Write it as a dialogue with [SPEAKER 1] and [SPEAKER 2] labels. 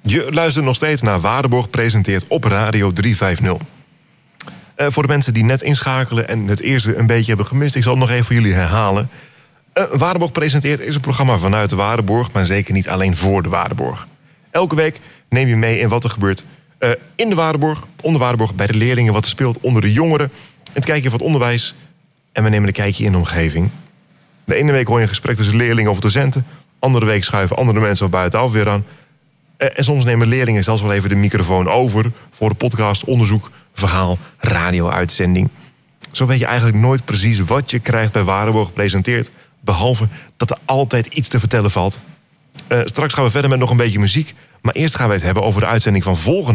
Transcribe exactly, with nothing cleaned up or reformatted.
[SPEAKER 1] Je luistert nog steeds naar Waardenborg presenteert op Radio driehonderdvijftig. Uh, voor de mensen die net inschakelen en het eerste een beetje hebben gemist, ik zal het nog even voor jullie herhalen. Uh, Waardenborg presenteert is een programma vanuit de Waardenborg, maar zeker niet alleen voor de Waardenborg. Elke week neem je mee in wat er gebeurt uh, in de Waardenborg, onder Waardenborg, bij de leerlingen, wat er speelt onder de jongeren, het kijkje van het onderwijs en we nemen een kijkje in de omgeving. De ene week hoor je een gesprek tussen leerlingen of docenten, andere week schuiven andere mensen of buitenaf weer aan. En soms nemen leerlingen zelfs wel even de microfoon over voor de podcast, onderzoek, verhaal, radio-uitzending. Zo weet je eigenlijk nooit precies wat je krijgt bij Waardenborg gepresenteerd, behalve dat er altijd iets te vertellen valt. Uh, straks gaan we verder met nog een beetje muziek, maar eerst gaan we het hebben over de uitzending van volgende